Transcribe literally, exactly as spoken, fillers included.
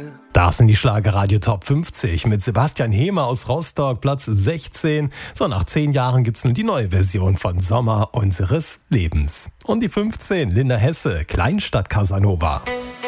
Das sind die Schlagerradio Top fünfzig mit Sebastian Hehmer aus Rostock, Platz sechzehn. So, nach zehn Jahren gibt's nun die neue Version von Sommer unseres Lebens. Und die fünfzehn, Linda Hesse, Kleinstadt Casanova.